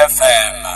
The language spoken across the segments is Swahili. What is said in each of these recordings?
FM.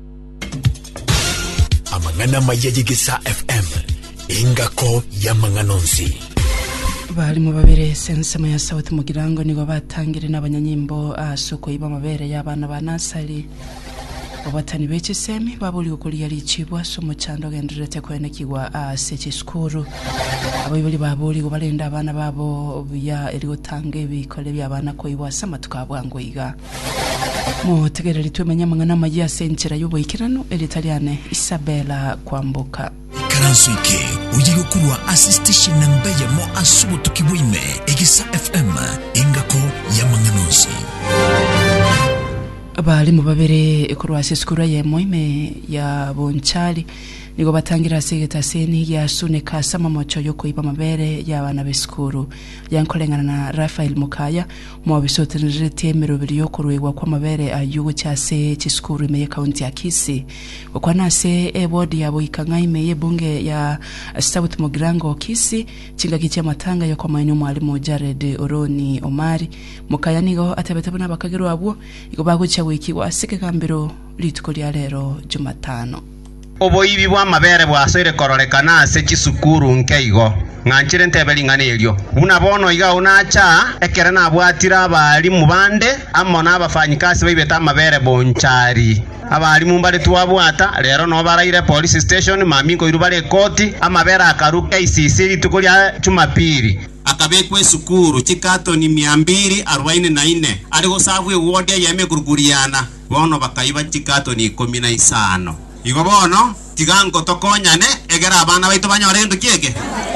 Amangana mayaji Gisa FM. Ingako ya manganonzi. Bali mu babere sensema ya sauti mu girango nigo batangire n'abanyanyimbo asuko iba mabere y'abana ba nasali. Obatani beche semi babuli ukuli yali chibwa somo chando gendrete kwenekigwa sechi skuru. Abayibuli babuli kubalenda abana babo ya eriotange bikole by'abana ko ibwa sama tukabwango iga. Mu tegere litumenya mangana maji senchira yubo ikirano elitaliane Isabella Kwamboka. Karansuike uyiyokurwa assistation nambaye mo asubo tukibwime Gisa FM ingako ya manganonzi. Abali mu babere ekurwa sesikura ye moime ya bonchali nigo batangira segeta seni ya suneka sama mocho yoko iba mabere ya bana besikuru yankolengana na Rafael Mukaya mu bisotenere temero biri yokurwegwa kwa mabere ayugo cyase kisikuru imeye county ya Kisii kwa nase ebodi yabo ikanga imeye bunge ya South Mugirango Kisii kinga kiche matanga yo kwa maino mwalimu Jared Oroni Omari Mukaya nigo atabetebona bakagero abo igo bagucha wiki wa sike kambiro litukoli lero Jumatano. Oboibi bwa mabere bwasire korolekana ase kisukuru nkeigo nganchire ntebeli nganelyo una bono iga unacha ekere na bwatira abali mubande amona abafanyikasi baibeta mabere bonchari abali mumbale tuwabwata lero no baraire police station mamingo irubale koti amabere akaruka isisi litukolya Jumapili akabekwe sukuru chikato ni 244 aligo savwe wode yeme guruguriana bono bakaiba chikato ni 15 igo bono tigango tokonyane egera abana baitu banyore ndu kieke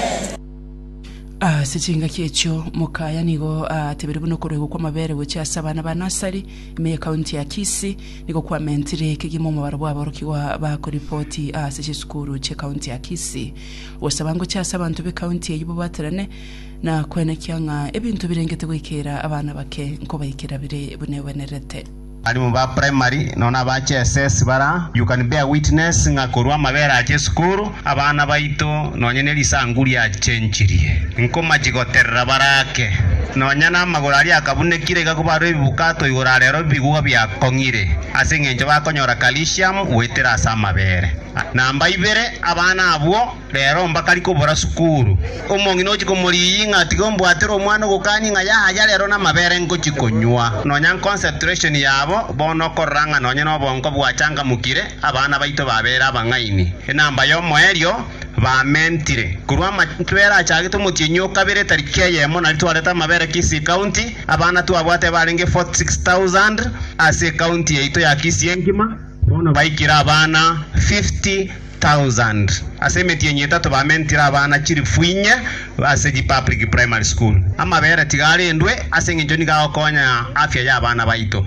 sichinga kiecho Mukaya nigo tebere buno korego kwa mabere buchi asabana banasari me county ya Kisii nigo kwa mentire kigimo mu barabo abarukiwa ba ko report sechi skuru che county ya Kisii wasabango cha sabantu be county yibo baterane na kwene kyanga ebintu birengete gwikera abana bake nko bayikira bire bunewenerete ali mu ba primary nona ba SS bara you can bear witness ngakorwa mabera ake skuru abana baito nonyene lisanguri ya chenchirie nko majigoterra barake nonyana magorari akabunekire gakubaro ibibukato igora rero biguga bya kongire asengenje bakonyora calcium wetera samabere namba ibere abana abo rero mbakari kubora skuru omongi no chikomori inga tigombo atero mwana gukani nga ya rero na mabere ngo chikonywa nonya concentration yabo bono koranga nonya no bonko bwachanga mukire abana baito babera abangaini enamba yo moerio ba mentire kurwa matwera chagito mutinyo kabere tarike yemo na litwareta mabere Kisii county abana tu abwate barenge 46000 ase county yeito ya Kisii engima bono baikira abana 50000 asemeti yenye tatu ba mentira abana chiri fuinye ase ji public primary school amabere tigari endwe asengenjo ni gakonya afya ya abana baito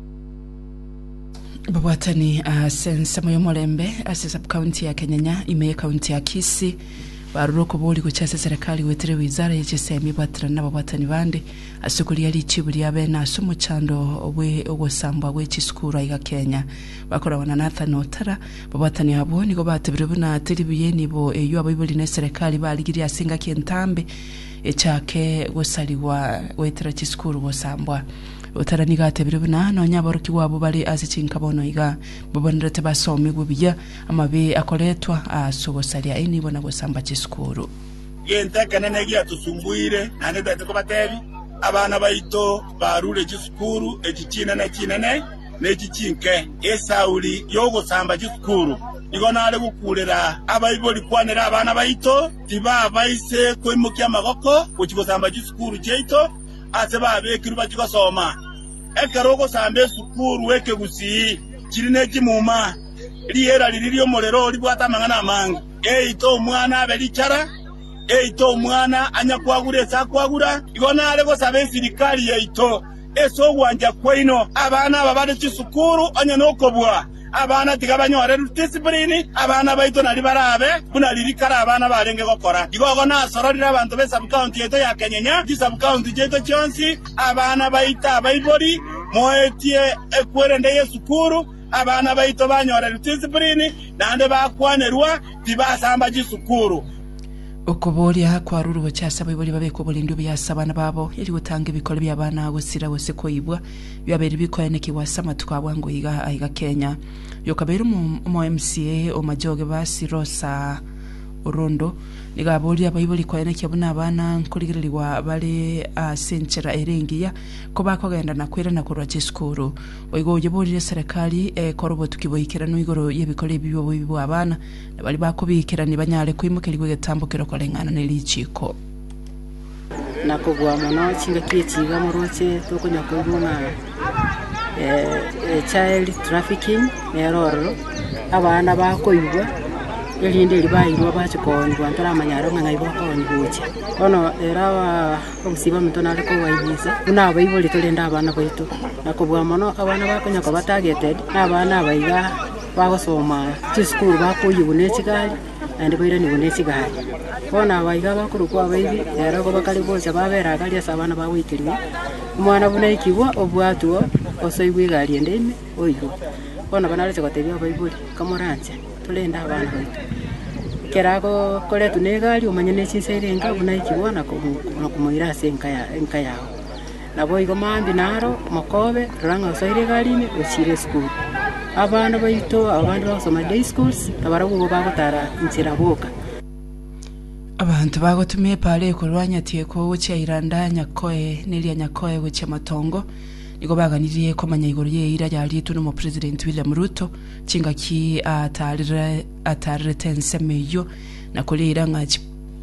babwatani sensa moyo molembe ase sub county ya Kenyanya imeye county ya Kisii baruroko boli kuchase serikali wetere wizara y'CSM batira n'ababwatani bande asukuli yali chibuli abena asumu chando we ogosamba we chiskura iga Kenya bakora wana Nathan Otara babwatani abo niko batebire buna telibiye nibo eyo abayibuli ne serikali baligiri asinga kentambe echake gosaliwa wetere chiskuru gosambwa Otara niga tebire buna no nyabaruki wabo bali azichinka bono iga babonrete basomi gubiya amabe akoletwa asogosalia ini bona gosamba chiskuru yente kanene giya tusumbuire nane date ko batebi abana baito barure chiskuru echichina na chinene n'echichinke esauli yogo samba chiskuru igona ale gukurera abayiboli kwanera abana baito tiba baise kwimukya magoko kuchigosamba chiskuru cheito ase babekiru bakigosoma ekaroko sambe sukuru weke gusi kirine kimuma liyera lililyo molero libwata mangana amanga eito mwana abelichara eito mwana anya kwagure sakwagura igona alego sabe sirikali yeito eso wanja kwaino abana babade kisukuru anya nokobwa abana tigabanyore discipline abana baito nali barabe buna lirikara abana barenge gokora igogo na sororira abantu be sub county yeto ya Kenyanya di sub county yeto chonsi abana baita baibori moetie ekwerende yesukuru abana baito banyore discipline nande bakwanerwa tibasamba gisukuru okubolia kwa ruru gochasa biboli babeko bolindu byasabana babo ili gutanga ibikole by'abana gusira gose koibwa byaberi bikoyene kiwasama tukabwango iga Kenya yokaberu mu MCA o majoge basi Rosa Orondo nigabolia bayiboli koyene kyabuna abana nkuligirwa bale senchera erengiya ko bakogenda nakwira na kurwa chiskuru oigo yebolire serikali korobo tukiboyikira no igoro yebikole bibyo abana bali bakobikira ni banyale kwimukirwe getambukiro kolengana nelichiko nakogwa mono chinga kichiga moroche tokonya kuguna child trafficking eroro abana bakoibwa elinde libairwa bachikondwa ntaramanyaro ng'aibo konbuche ono erawa obusiba mutona ariko waibisa una abaiboli tolenda abana baitu nakobwa mono abana bakonya ko batageted abana baiga bagosoma chiskuru bakoyibune chigali andi baira ni bune chigali ona baiga bakurukwa abaibi era ko bakali bocha babera gali asabana bawikiriwe umwana bune ikibwa obwatuo osoibwe gali endene oigo ona banaretse gotebya abaiboli kamoranje tulenda abana baitu kerako kole tunegali umanyene chinserenga buna ikibona ko kumuira senka yao nabo igo mambi naro makobe ranga soire galini ochire school abana baito abandi basoma day schools abarago bagotara inzira boka abantu bagotumye pale kurwanya tieko uche irandanya koe nilia nyakoe uche matongo niko baganiriye ko manyayigoro yeira yali tuno mu president William Ruto chinga ki atarire tensemeyo na kulira ngachi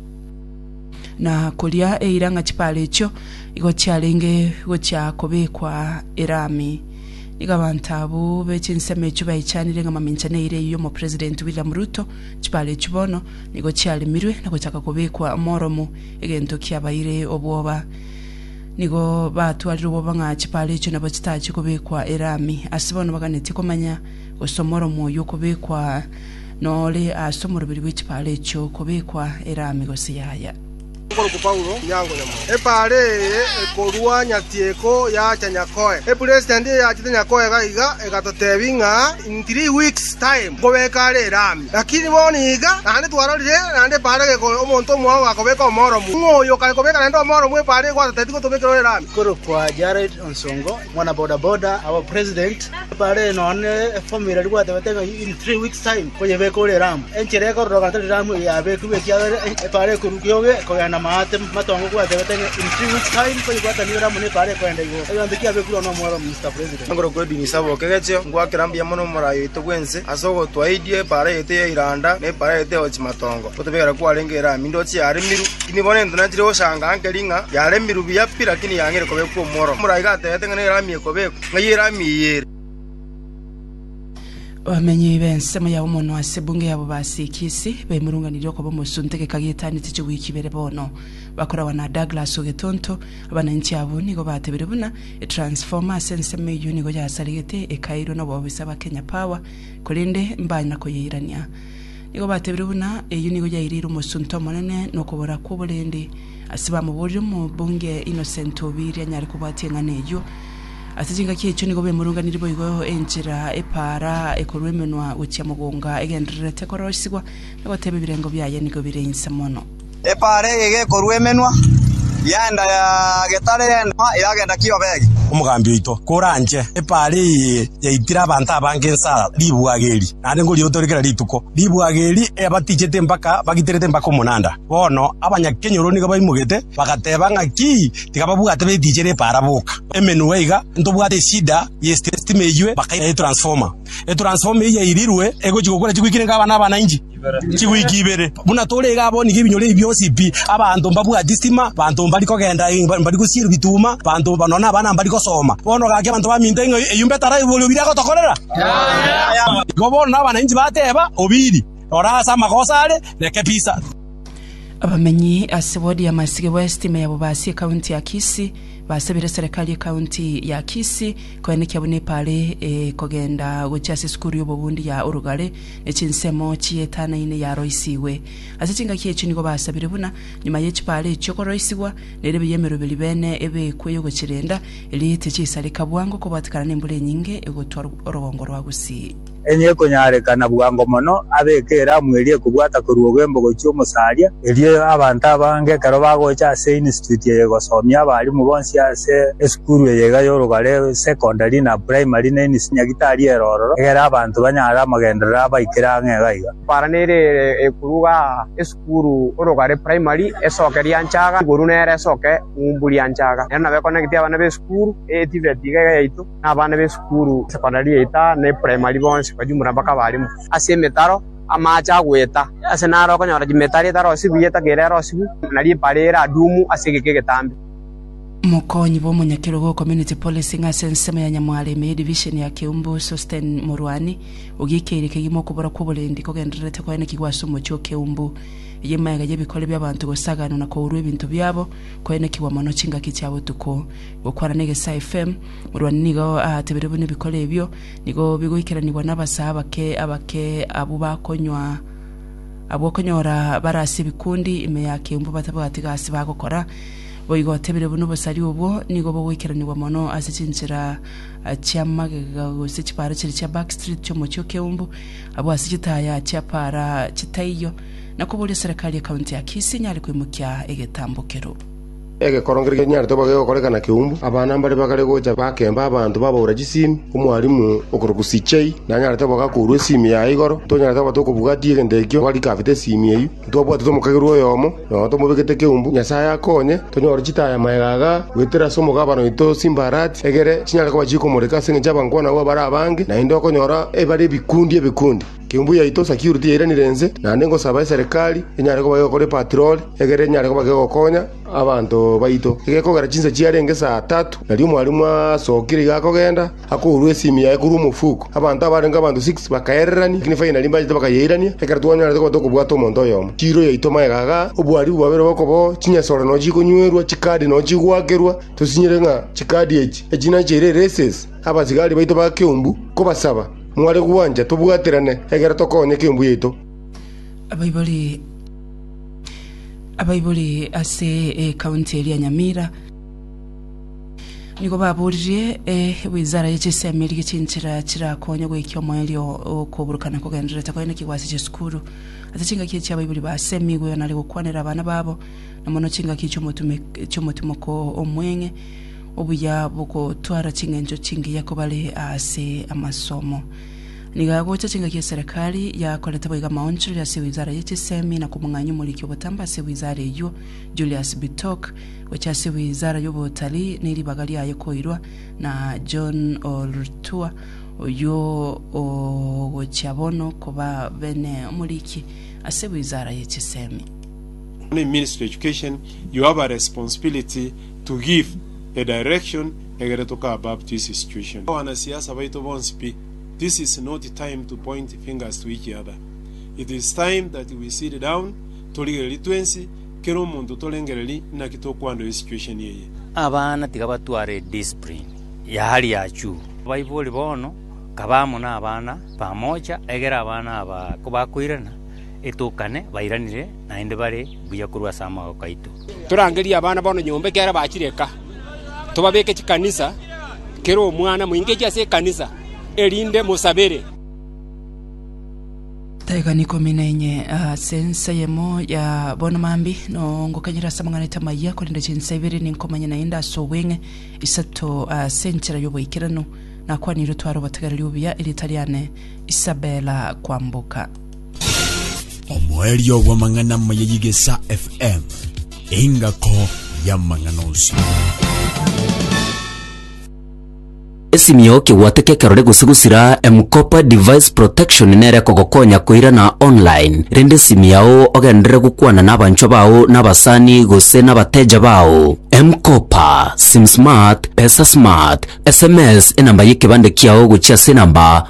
na kulia eiranga chipale cho iko chalenge gocha kobekwa erami nika bantabu bechinsemeyo bayichanire ngama minchaneire iyo mu president William Ruto chipale chibono niko chalimirwe na gochaka kobekwa moromo egento kyabaire obwoba nigo batwalira obanga chipale cyo nabo kitachi kubekwa erami asibono baganeti komanya osomoro moyo kubekwa nole asomoro biri w'ikipale cyo kubekwa erami gosiyaya Ngoro Paulo nyango nyamo epale ekorwanya tieko ya chanyakoe president ya chanyakoe gaiga egatotebinga in 3 weeks time kobekale rami lakini boniga ande twarorire ande pale ke omonto mwa akobeka omoro ngoyo kale kobeka ndo omoro mwe pale kwa tatiko tobekero rami koro kwa Jared Onsongo mwana boda boda our president pale none formula rwa tabetenga in 3 weeks time kojebeko rami enchere ko roga rami ya beku bekiare pale kurukyoge koyana mate matongo kwa tabetenga in 3 weeks time kojebata ni rami ne pale kwenda igo ayambekia beku no mwaro Mr President ngoro kwedi ni sabo kegecho ngwa kirambia mono marayo itogwense asogo twaidie pale ite iranda ne pale ite ochimatongo kutobera kwa rengera mindochi arimiru kinibone ndonachire oshanga ankelinga yaremiru biyapira kini yangere kobeko moro muraiga tabetenga ne rami kobeko ngayirami yere Wamenye bensema ya umuntu wasebunge yabo basikisi bemurunganiryo ko bomusunteke kagitani ticho wikibere bono bakora wana Douglas Ogetonto abananchi abo nigo batebere buna transformer senseme yunigo ya saligete ekairo no bobisaba Kenya Power kolinde mbanya ko yirania nigo batebere buna yunigo ya iriro musunto monene no kubora ko bolende asiba mu buryo mu bunge Innocent Obiri anyari kubatenga neyo Asijinga kicho nigo bemurunga niribo igo enjira epara ekorwemenwa ucia mugonga egendrete korosigwa nigo tebe birengo byaye nigo birensa mono epare ege korwemenwa yanda ya getare yagenda kiyobegi umugambi ito kuranje epare yaitira abantu abangensa libwageri nande ngoli otorekera lituko libwageri ebatijete mpaka bagiterete mpaka umunanda bono abanyakenyoro niga bayimugete bagateba ngaki tikababugate betijere parabuka emenuweiga ntobwate sida yestime ywe bakaya transformer ya irirwe ego chigokora chigwikire ngabana abananji chigwikibere buna tolega aboni gibinyore byose bi abantu mbabwa distima bantu mbali kogenda mbali gusira bituma bantu banona abana mbali kosoma bono gake abantu bamindenga eyumbe tara ibolo birako tokorera gobona abananji bateba obiri orasa makosale leke pisa abamenyi asibodi ya Masige West yabo basi county ya Kisii basebere serikali ya county ya Kisii kwene kyabone pale kogenda gochase skuru yo bobundi ya urugale echinsemo chietana ine ya roisiwe asichinga kiechi niko basabire buna nyuma yechi pale choko roisiwa nerebe yemero belibene ebe kweyo gochirenda eli techi salika bwango ko batikana nembule nyinge ego twaro orogongo rwa Gusii enye konyarekana bwango mono abekera mwerie kubwata kurugwembo gochyo musaria erie abantu abange karo bagocha ase institute ye gosomia abarimu bonsi ase eskuru yega yorugare secondary na primary ne nisinyagitari erororo egera abantu banyara magendera baikira ngegaiga paranere ekuruga eskuru orugare primary esokeria nchaga iguru nere esoke umburi anchaga ena be connect abana be skuru etivetiga yaitu na abana be skuru secondary yaita ne primary bonsi kwajumura baka barimu ase metaro amacha gweta ase naro konyora jimetari taro sibiyeta gerero sibu nali parera dumu ase gegetambe mukonyi bo munyakiro community policing asense ya Nyamwale me division ya Kiumbu Sosten Murwani ugikere kigimo kubura kubulendi kogenderete kwa ene kigwaso mu cyo Kiumbu yemaga yebikole by'abantu gosagano na ko ibintu byabo ko ene kiwa mano cinga kicyabo tuko gukwana nege FM Murwani nigo atebere bune bikole byo nigo bigoyikiranibwa n'abasaba abake abo bakonywa abo konyora barasi bikundi ime ya Kiumbu batabwatigasi bagokora boigo tebere buno bosari ubwo nigo bo wikiranirwa mono asicinjira cyamagaga gusicipara kiri cya Backstreet cyo mu cyo Kiumbu abo asicitaya cyapara kitayiyo nakubuli serikali ya kaunti ya Kisii nyari kwimukya egetambukero korongere nyari to bagego korekana Kiumbu abana mbare bakare gocha bakemba abantu babura gisimi umwarimu okurugusichei na nyari to bagakuru simi ya igoro to nyari to batokuvuga diege ndekyo wali kafite simi yeyu to bwa to mukagiro yomo no to mubegete Kiumbu nyasaya konye to nyori chitaya maegaga wetera somo gabano ito simbarat egere chinyari ko bachiko mureka singe jabangwana wa bara abange na indoko nyora ebare bikundi Kiumbu ya ito security era nirenze na ndengo saba serikali enyari ko bagego kore patrol egere nyari ko bagego konya abantu baito igeko garachinza chiarenge saa 3 nali mwalimu asokire gakogenda akurwe simi ya kuru mufuko abantu abarenga abantu 6 bakaererani kini final imbaje bakayerania ekartwanya natoko tokubwato mondo yomo chiro yaito maegaga obwari bwabero bakobo chinyasoro no chikunywerwa chikadi no chigwakerwa tosinyirenga chikadi echi ejina chere races abazigali baito ba Kiumbu ko basaba mwale kuwanja tobwaterane egera tokonye Kiumbu yeto abaibuli ase county ya Nyamira niko baburiye wizara y'CSM iri gicinjira kirakonye gwekyo moyo okuburukana kogendereta kwene kigwasi cy'eskuru azachinga kiye cy'abaibuli basemigwe nari gukwanira abana babo namono cinga cy'umutumo ko omwenge obuya buko twara cingenjo cingi yakobale ase amasomo nigagocha cinga kiye serikali ya koleta boiga maonchuri ya wizara y'CSM na kumwanyu muliki obutamba se wizara yo Julius Bitok wacha se wizara y'obutali niri bagali ayo koirwa na John Oltua oyo ochabono koba bene muliki ase wizara y'CSM. In Ministry of Education you have a responsibility to give a direction egeretoka about this situation. Wanasiasa baito bonspi. This is not the time to point fingers to each other. It is time that we sit down to litwensi kero mundu tolengereli na kitokwando situation yeye. Abana tigabatware discipline ya hali ya juu. Baibuli bono kabamo na abana pamoja egera abana aba kubakwirana etukane bairanire na ende bare buya kurwa sama okaito. Turangeria abana bono nyombe kera bakireka. Tubabeke kikanisa kero mwana muingeje ase kanisa erinde musabere taiga niko minenye sense yemo ya bonamambi no ngokanyira samangana tamaya ko ndetse nsebere ninkomanya na inda so wenge isato senchera yoboikirano na kwaniro twaro batagarari ubya Italiane Isabella Kwambuka omwelio wa mangana mayigesa FM ingako ya manganosi Esimioke wateke karore gusugusira M-Kopa device protection nere kogokonya kuira na online rende simiao ogendere gukwana n'abancho bao n'abasani gose n'abateja bao M-Kopa sim smart pesa smart SMS enamba yikibande kiao guchia sinamba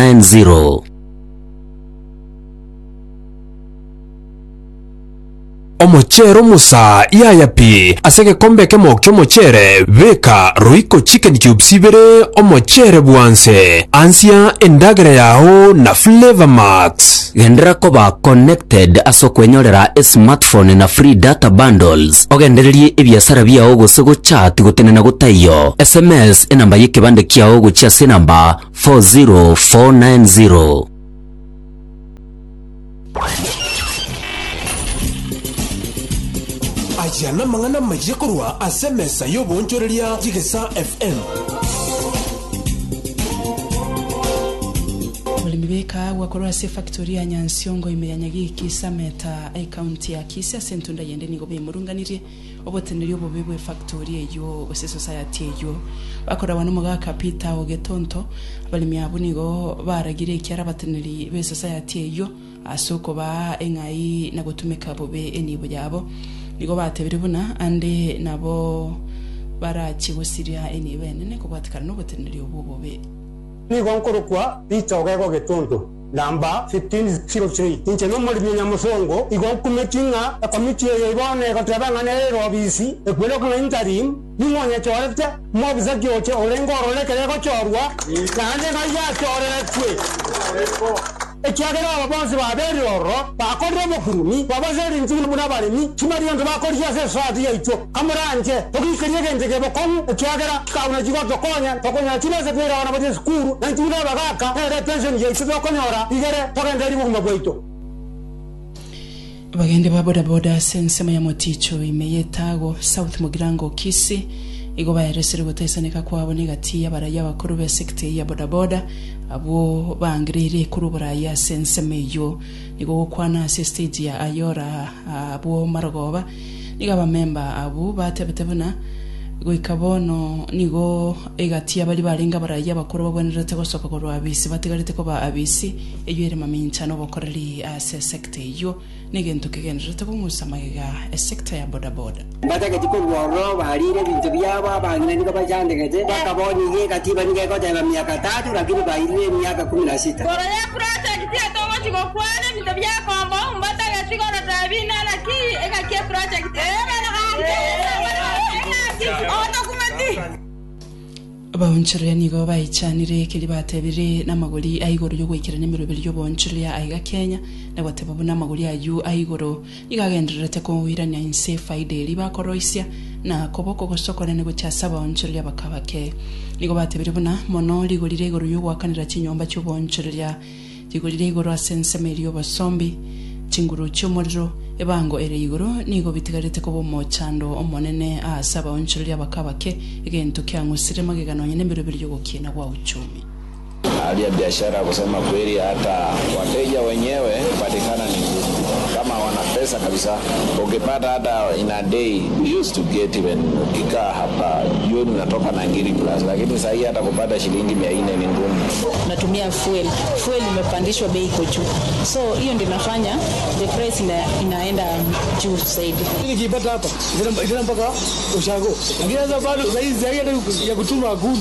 40490 omuchere musa yayapi asege kombe kemokyo muchere beka roiko chicken cubes ibere omuchere bwanse ansia endagere yao na Flavor Max gendera koba connected asokwenyorera smartphone na free data bundles ogendererie ebiasara byao gose chat gutenena gutayo SMS enamba y'ekibande kyao guchia se namba 40490. Ajana mangana majikorwa SMS yobonchoreria Jigesa FM. Olimibeka wakorwa se factory ya Nyansiongo imeyanyagi kisa meta account ya kisa sentunda yende nigo be murunganirie oboteneri obobebwe factory eyo ose society eyo bakora wano muga kapita ogetonto abalimi abunigo baragire ikyara bateneri be society eyo asoko ba engai na gutumeka bobe enibo yabo nigo batebire buna ande nabo barachibosiria enibene ne kubatikana no boteneri obobobe ni gonkoro kwa bitogego getonto namba 1503 inche no muri Nyamusongo igonkumetinga akomiti yebone gotebanga ne robisi ekwelo kwa interim ningonya chorete mobisa gyoche orengoro lekere go chorwa kande no ya chorere twe ekyagera abonzi babere oro bakorre mukurumi babazeri nzulu buna barimi kimari ndo bakorya se swati yaito amuranje tokikiriye gende bokomu ekyagera kauna jigoto tokonya chilese kwera wana bade skuru na ntira bagaka ere pension yaito tokonyora igere tokenderi buguma bwaito bagende baboda boda sensema ya moticho imeyetago South Mugirango Kisi igo bayeresere gutesaneka kwabo negati yabaraya bakuru be sector ya boda boda abo bangirire kurubura ya sensemeyo nigo kwana stage ya ayora abo maragoba niga ba member abo batebetebuna goikabono nigo egati abali barenga baraya bakuru babonerete gosoka ko abisi batigarite ko ba abisi eyo ere mamincha no bokoreri ase sector yo nigento kegenrete ko musamaiga sector ya boda boda bataka tiko woro barire bintu byabo abangine nigo bajandegete bakaboni ye katiba nige ko teba miaka 3 lakini baire miaka 16 bora ya project ya tomo chiko kwane bintu byakombo mbataka tiko na tabina laki eka project abawonchirya nigo bayichanire kili batebire n'amaguri ayigoro yo gwekira n'emirobiri yo bonchirya ayiga Kenya nagoteba n'amaguri ayu ayigoro igagenderete ko wiranya inse faide liba koroisia na koboko gosokora nego cyasaba bonchirya bakabake nigo batebire buna mono ligorire igoro yo gwakanira kinyomba cyo bonchirya ligorire igoro asensemerio basombi chinguru cyomoriro ebango ere igoro nigo bitigarete ko bomochando omonene asaba onchirya bakabake egento kyangusire magegano nyene mirobiri yo gukina kwa uchumi. Hali ya biashara kusema kweli hata wateja wenyewe patikana ni ngumu. Kama wana pesa kabisa ukipata hata in a day used to get even ukikaa hapa jioni unatoka na ngiri plus, lakini sasa hii hata kupata shilingi 400 ni ngumu. Natumia fuel imepandishwa bei iko juu, so hiyo ndio inafanya the price inaenda juu zaidi. Ili kipata hapa ndio mpaka ushago, lakini sasa bado zaidi ya kutuma hakuna.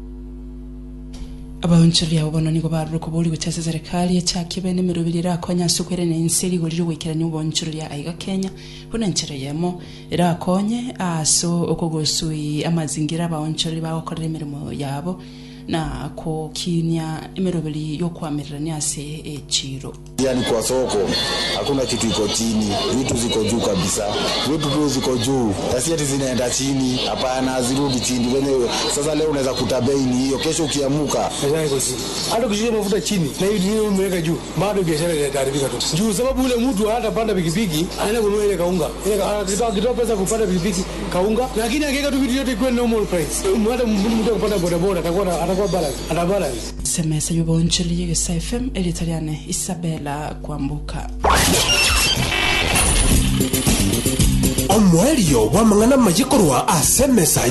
abawonchirya bono nigo baruko boli gutese serikali yachakibe n'emirobiri rakonya sukwere n'enseri goliro gwekiranye ubonchirya ayiga Kenya buna nchireyemo irakonye aso okogosui amazingira abawonchirya bakokorera emirimo yabo na kukinya emirobiri yo kwamirana ase echiro. Yani kwa soko hakuna kitu iko chini, vitu ziko juu kabisa, vitu tu ziko juu, tasiyati zinaenda chini, hapana zirudi chini. Sasa leo unaweza kuta bei ni hiyo, kesho ukiamuka biashara iko chini. Hata ukishika mafuta chini na hivi ndio umeweka juu, bado biashara itaharibika tu. Juu sababu ule mtu hata panda pikipiki anaenda kununua ile kaunga, ile akitoa pesa kupanda pikipiki kaunga, lakini akiweka tu vitu yote kwa normal price, hata mtu kupanda bodaboda atakuwa balance. Semesa yubonchirya Gesa FM elitaliane Isabella Kwambuka. Omwelio wa mangana majikorwa asemesa